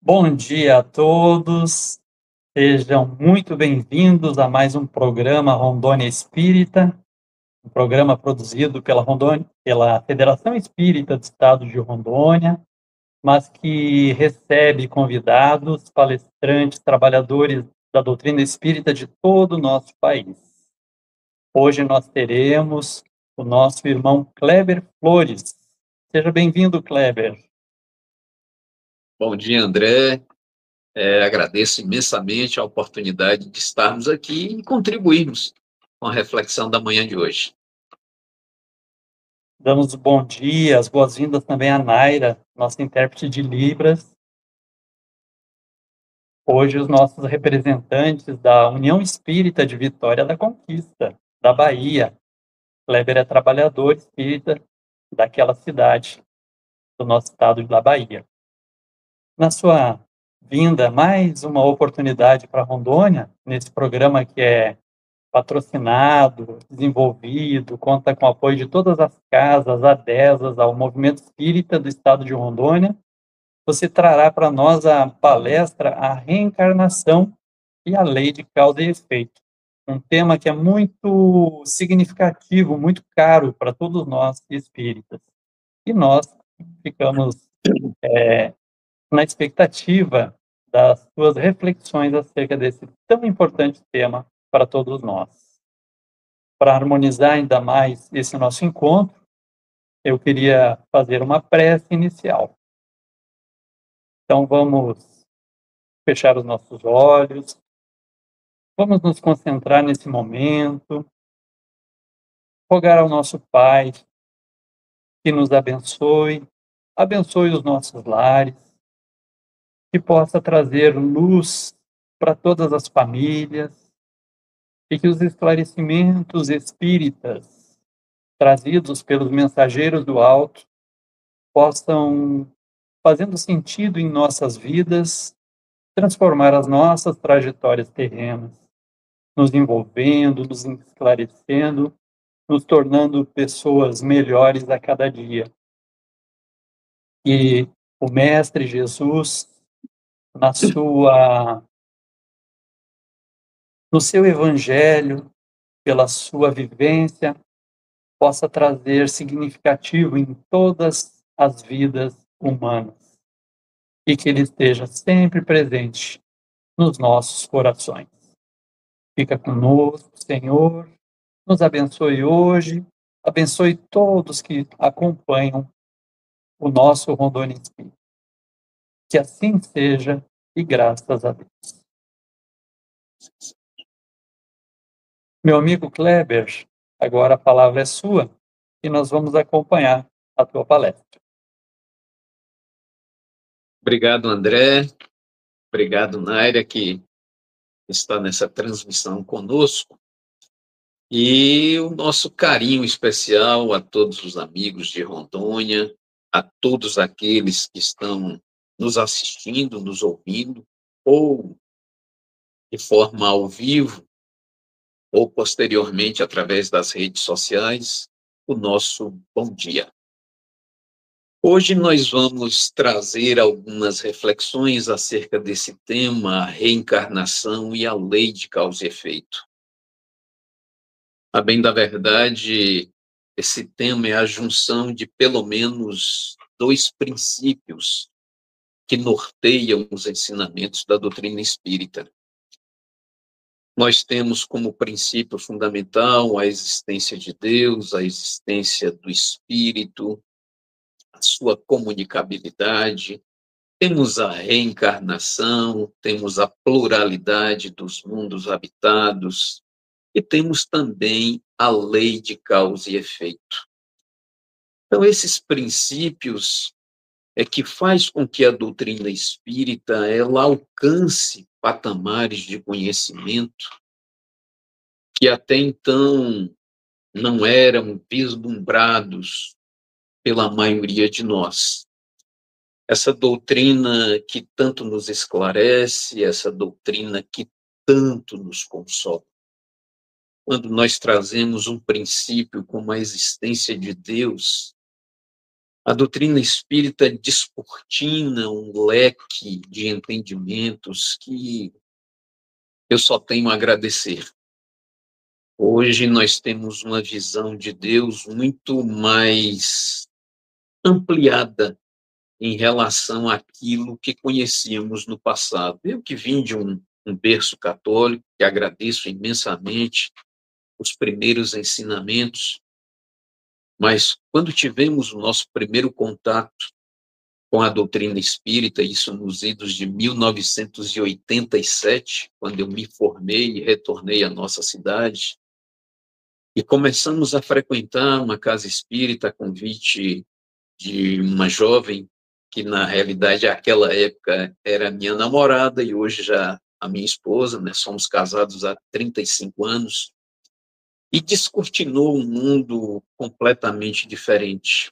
Bom dia a todos, sejam muito bem-vindos a mais um programa Rondônia Espírita, um programa produzido pela Federação Espírita do Estado de Rondônia, mas que recebe convidados, palestrantes, trabalhadores da doutrina espírita de todo o nosso país. Hoje nós teremos o nosso irmão Kleber Flores. Seja bem-vindo, Kleber. Bom dia, André. Agradeço imensamente a oportunidade de estarmos aqui e contribuirmos com a reflexão da manhã de hoje. Damos o bom dia, as boas-vindas também à Naira, nossa intérprete de Libras. Hoje, os nossos representantes da União Espírita de Vitória da Conquista, da Bahia. Kleber é trabalhador espírita daquela cidade, do nosso estado da Bahia. Na sua vinda, mais uma oportunidade para Rondônia, nesse programa que é patrocinado, desenvolvido, conta com o apoio de todas as casas adesas ao Movimento Espírita do Estado de Rondônia. Você trará para nós a palestra A Reencarnação e a Lei de Causa e Efeito. Um tema que é muito significativo, muito caro para todos nós espíritas. E nós ficamos na expectativa das suas reflexões acerca desse tão importante tema para todos nós. Para harmonizar ainda mais esse nosso encontro, eu queria fazer uma prece inicial. Então vamos fechar os nossos olhos, vamos nos concentrar nesse momento, rogar ao nosso Pai que nos abençoe, abençoe os nossos lares, que possa trazer luz para todas as famílias e que os esclarecimentos espíritas trazidos pelos mensageiros do alto possam, fazendo sentido em nossas vidas, transformar as nossas trajetórias terrenas, nos envolvendo, nos esclarecendo, nos tornando pessoas melhores a cada dia. E o Mestre Jesus, na sua, no seu Evangelho, pela sua vivência, possa trazer significativo em todas as vidas humanas e que ele esteja sempre presente nos nossos corações. Fica conosco, Senhor, nos abençoe hoje, abençoe todos que acompanham o nosso Rondônia Espírita. Que assim seja e graças a Deus. Meu amigo Kleber, agora a palavra é sua e nós vamos acompanhar a tua palestra. Obrigado, André. Obrigado, Naira, que está nessa transmissão conosco. E o nosso carinho especial a todos os amigos de Rondônia, a todos aqueles que estão nos assistindo, nos ouvindo, ou de forma ao vivo, ou posteriormente através das redes sociais, o nosso bom dia. Hoje nós vamos trazer algumas reflexões acerca desse tema, a reencarnação e a lei de causa e efeito. A bem da verdade, esse tema é a junção de pelo menos dois princípios que norteiam os ensinamentos da doutrina espírita. Nós temos como princípio fundamental a existência de Deus, a existência do Espírito, a sua comunicabilidade, temos a reencarnação, temos a pluralidade dos mundos habitados e temos também a lei de causa e efeito. Então, esses princípios é que faz com que a doutrina espírita ela alcance patamares de conhecimento que até então não eram vislumbrados pela maioria de nós. Essa doutrina que tanto nos esclarece, essa doutrina que tanto nos consola. Quando nós trazemos um princípio como a existência de Deus, A doutrina espírita descortina um leque de entendimentos que eu só tenho a agradecer. Hoje nós temos uma visão de Deus muito mais ampliada em relação àquilo que conhecíamos no passado. Eu que vim de um berço católico, que agradeço imensamente os primeiros ensinamentos, mas quando tivemos o nosso primeiro contato com a doutrina espírita, isso nos idos de 1987, quando eu me formei e retornei à nossa cidade, e começamos a frequentar uma casa espírita a convite de uma jovem que, na realidade, naquela época era minha namorada e hoje já a minha esposa, né? Somos casados há 35 anos, e descortinou um mundo completamente diferente.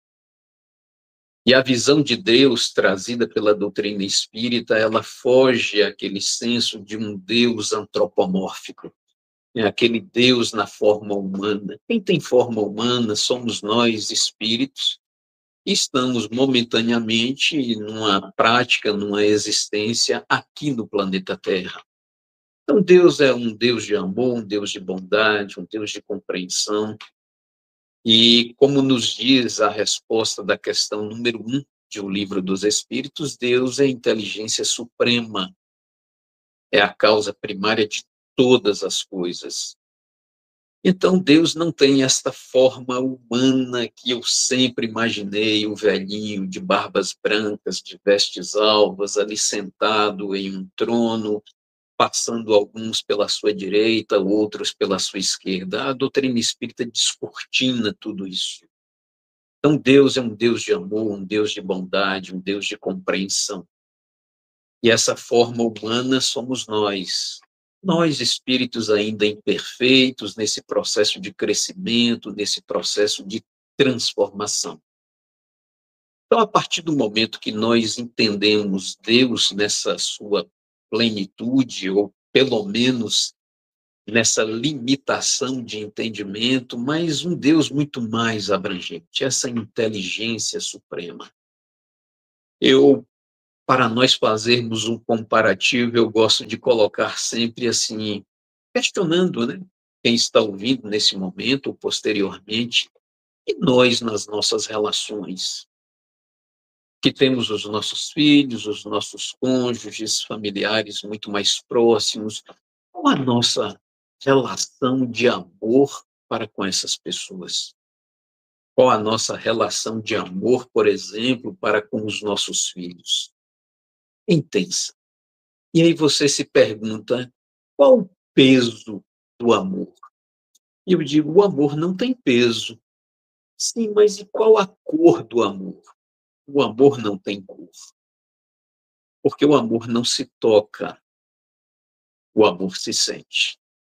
E a visão de Deus trazida pela doutrina espírita, ela foge àquele senso de um Deus antropomórfico, aquele Deus na forma humana. Quem tem forma humana somos nós, espíritos, e estamos momentaneamente numa prática, numa existência aqui no planeta Terra. Então Deus é um Deus de amor, um Deus de bondade, um Deus de compreensão. E como nos diz a resposta da questão número 1 de O Livro dos Espíritos, Deus é a inteligência suprema, é a causa primária de todas as coisas. Então Deus não tem esta forma humana que eu sempre imaginei, o velhinho de barbas brancas, de vestes alvas, ali sentado em um trono, passando alguns pela sua direita, outros pela sua esquerda. A doutrina espírita descortina tudo isso. Então Deus é um Deus de amor, um Deus de bondade, um Deus de compreensão. E essa forma humana somos nós espíritos ainda imperfeitos, nesse processo de crescimento, nesse processo de transformação. Então, a partir do momento que nós entendemos Deus nessa sua plenitude, ou pelo menos nessa limitação de entendimento, mas um Deus muito mais abrangente, essa inteligência suprema. Para nós fazermos um comparativo, eu gosto de colocar sempre assim, questionando, né, quem está ouvindo nesse momento ou posteriormente, e nós nas nossas relações, que temos os nossos filhos, os nossos cônjuges, familiares muito mais próximos, qual a nossa relação de amor para com essas pessoas? Qual a nossa relação de amor, por exemplo, para com os nossos filhos? Intensa. E aí você se pergunta, qual o peso do amor? E eu digo, o amor não tem peso. Sim, mas e qual a cor do amor? O amor não tem cor. Porque o amor não se toca, o amor se sente.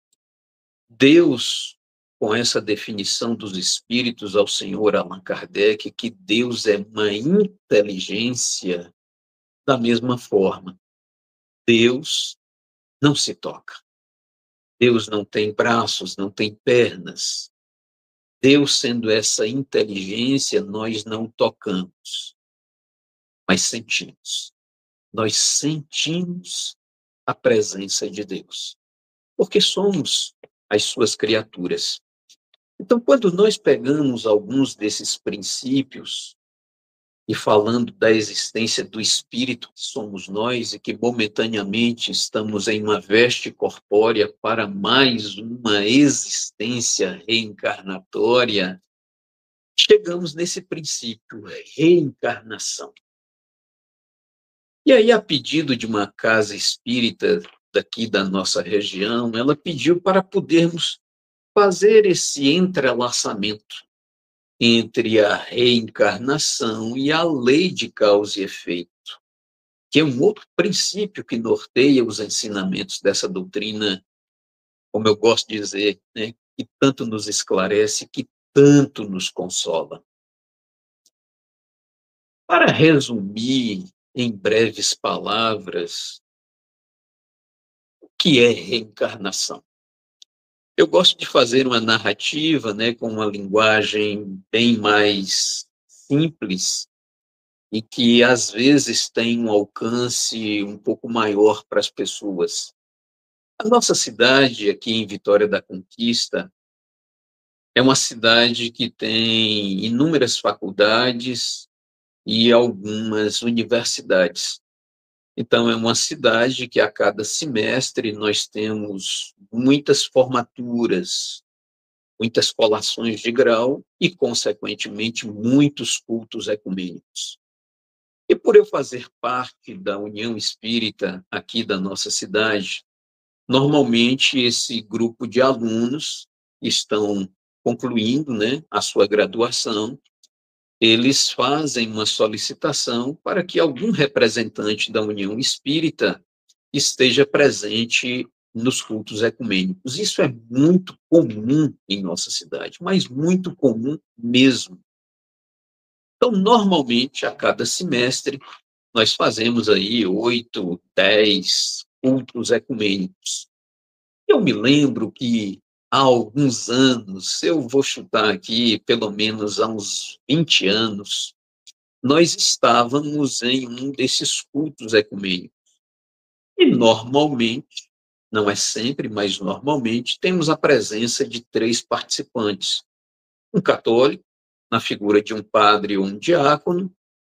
Deus, com essa definição dos espíritos ao senhor Allan Kardec, que Deus é uma inteligência, da mesma forma, Deus não se toca. Deus não tem braços, não tem pernas. Deus sendo essa inteligência, nós não tocamos, mas sentimos. Nós sentimos a presença de Deus, porque somos as suas criaturas. Então, quando nós pegamos alguns desses princípios e falando da existência do espírito que somos nós e que momentaneamente estamos em uma veste corpórea para mais uma existência reencarnatória, chegamos nesse princípio, reencarnação. E aí, a pedido de uma casa espírita daqui da nossa região, ela pediu para podermos fazer esse entrelaçamento entre a reencarnação e a lei de causa e efeito, que é um outro princípio que norteia os ensinamentos dessa doutrina, como eu gosto de dizer, né, que tanto nos esclarece, que tanto nos consola. Para resumir em breves palavras, o que é reencarnação? Eu gosto de fazer uma narrativa, né, com uma linguagem bem mais simples e que, às vezes, tem um alcance um pouco maior para as pessoas. A nossa cidade, aqui em Vitória da Conquista, é uma cidade que tem inúmeras faculdades e algumas universidades. Então, é uma cidade que, a cada semestre, nós temos muitas formaturas, muitas colações de grau e, consequentemente, muitos cultos ecumênicos. E por eu fazer parte da União Espírita aqui da nossa cidade, normalmente esse grupo de alunos estão concluindo, né, a sua graduação, eles fazem uma solicitação para que algum representante da União Espírita esteja presente nos cultos ecumênicos. Isso é muito comum em nossa cidade, mas muito comum mesmo. Então, normalmente, a cada semestre, nós fazemos aí 8, 10 cultos ecumênicos. Eu me lembro que há alguns anos, eu vou chutar aqui, pelo menos há uns 20 anos, nós estávamos em um desses cultos ecumênicos. E normalmente, não é sempre, mas normalmente, temos a presença de 3 participantes. Um católico, na figura de um padre ou um diácono,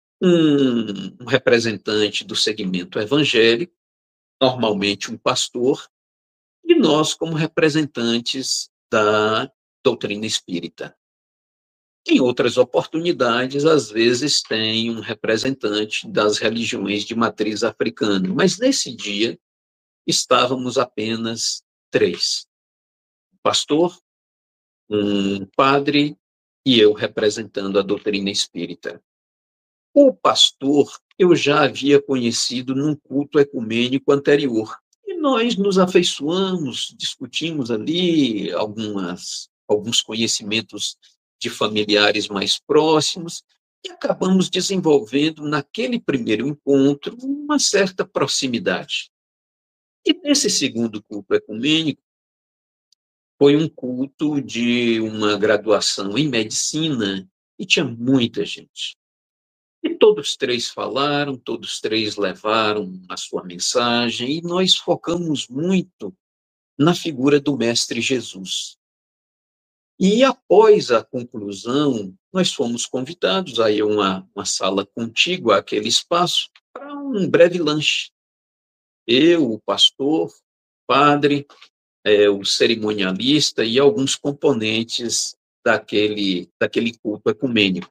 um representante do segmento evangélico, normalmente um pastor, e nós como representantes da doutrina espírita. Em outras oportunidades, às vezes, tem um representante das religiões de matriz africana, mas nesse dia estávamos apenas 3: um pastor, um padre e eu representando a doutrina espírita. O pastor eu já havia conhecido num culto ecumênico anterior, e nós nos afeiçoamos, discutimos ali alguns conhecimentos de familiares mais próximos, e acabamos desenvolvendo, naquele primeiro encontro, uma certa proximidade. E nesse segundo culto ecumênico, foi um culto de uma graduação em medicina, e tinha muita gente. E todos 3 falaram, todos 3 levaram a sua mensagem, e nós focamos muito na figura do Mestre Jesus. E após a conclusão, nós fomos convidados a ir a uma sala contígua àquele espaço para um breve lanche. Eu, o pastor, o padre, o cerimonialista e alguns componentes daquele culto ecumênico.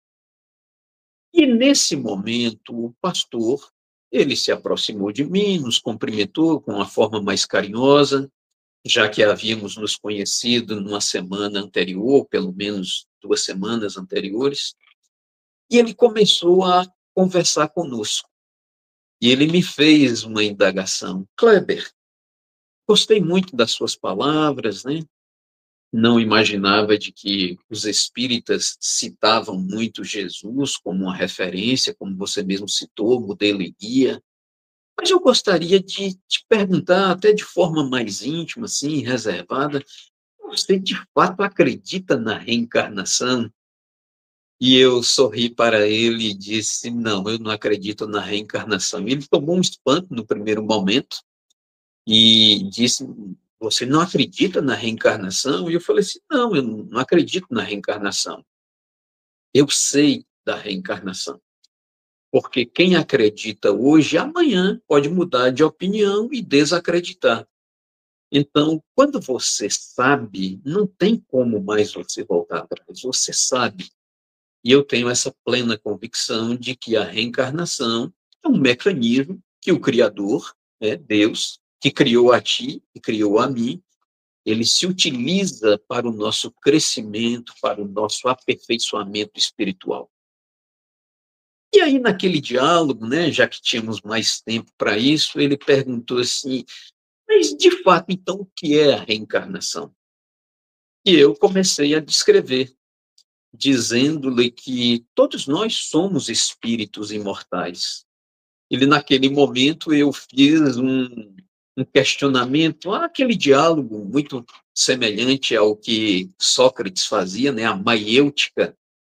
E nesse momento, o pastor, ele se aproximou de mim, nos cumprimentou com uma forma mais carinhosa, já que havíamos nos conhecido numa semana anterior, pelo menos 2 semanas anteriores, e ele começou a conversar conosco. E ele me fez uma indagação: Kleber, gostei muito das suas palavras, né? Não imaginava de que os espíritas citavam muito Jesus como uma referência, como você mesmo citou, modelo e guia. Mas eu gostaria de te perguntar, até de forma mais íntima, assim, reservada, você de fato acredita na reencarnação? E eu sorri para ele e disse: não, eu não acredito na reencarnação. Ele tomou um espanto no primeiro momento e disse: você não acredita na reencarnação? E eu falei assim: não, eu não acredito na reencarnação. Eu sei da reencarnação, porque quem acredita hoje, amanhã pode mudar de opinião e desacreditar. Então, quando você sabe, não tem como mais você voltar atrás, você sabe. E eu tenho essa plena convicção de que a reencarnação é um mecanismo que o Criador, né, Deus, que criou a ti e criou a mim, ele se utiliza para o nosso crescimento, para o nosso aperfeiçoamento espiritual. E aí, naquele diálogo, né, já que tínhamos mais tempo para isso, ele perguntou assim: mas, de fato, então, o que é a reencarnação? E eu comecei a descrever, dizendo-lhe que todos nós somos espíritos imortais. Ele, naquele momento, eu fiz um questionamento, aquele diálogo muito semelhante ao que Sócrates fazia, né, a maiêutica,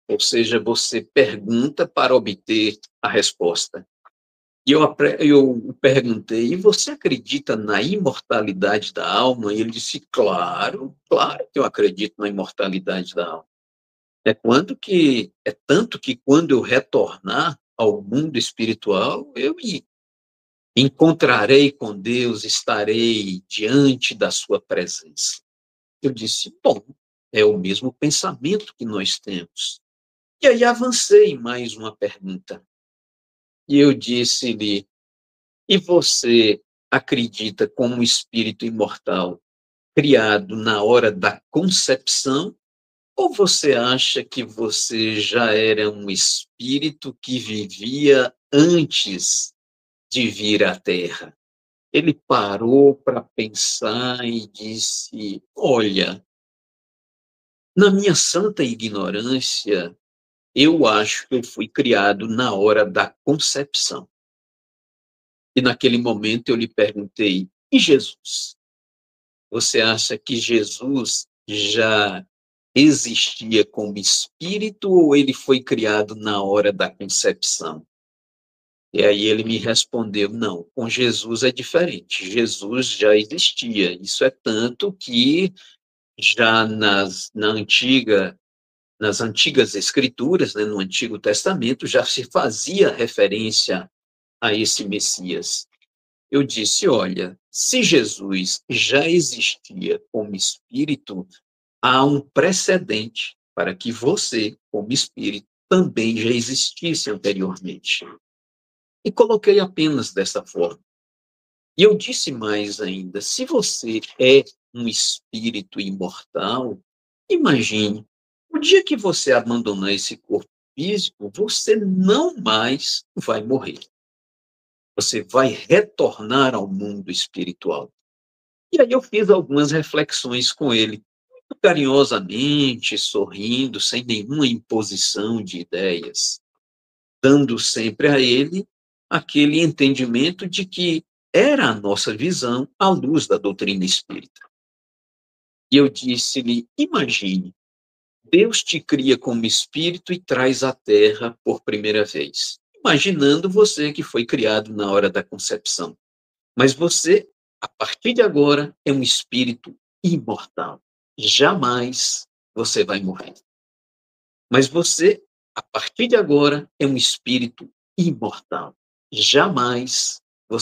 Ou seja, você pergunta para obter a resposta. E eu perguntei: "E você acredita na imortalidade da alma?" E ele disse: "Claro, claro que eu acredito na imortalidade da alma. É tanto que quando eu retornar ao mundo espiritual, eu me encontrarei com Deus, estarei diante da sua presença." Eu disse: "Bom, é o mesmo pensamento que nós temos." E aí avancei em mais uma pergunta. E eu disse-lhe: "E você acredita como um espírito imortal criado na hora da concepção, ou você acha que você já era um espírito que vivia antes de vir à Terra?" Ele parou para pensar e disse: "Olha, na minha santa ignorância, eu acho que eu fui criado na hora da concepção." E naquele momento eu lhe perguntei: "E Jesus? Você acha que Jesus já existia como espírito ou ele foi criado na hora da concepção?" E aí ele me respondeu: "Não, com Jesus é diferente. Jesus já existia. Isso é tanto que já nas antigas escrituras, né, no Antigo Testamento, já se fazia referência a esse Messias." Eu disse: "Olha, se Jesus já existia como espírito, há um precedente para que você, como espírito, também já existisse anteriormente." E coloquei apenas dessa forma. E eu disse mais ainda: se você é um espírito imortal, imagine, o dia que você abandonar esse corpo físico, você não mais vai morrer. Você vai retornar ao mundo espiritual. E aí eu fiz algumas reflexões com ele, muito carinhosamente, sorrindo, sem nenhuma imposição de ideias, dando sempre a ele aquele entendimento de que era a nossa visão à luz da doutrina espírita. E eu disse-lhe: imagine, Deus te cria como espírito e traz à Terra por primeira vez, imaginando você que foi criado na hora da concepção. Mas você, a partir de agora, é um espírito imortal. Jamais você vai morrer. Mas você, a partir de agora, é um espírito imortal. Jamais